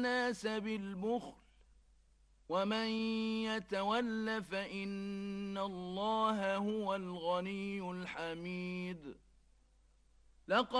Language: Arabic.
الناس بالبخل ومن يتول فإن الله هو الغني الحميد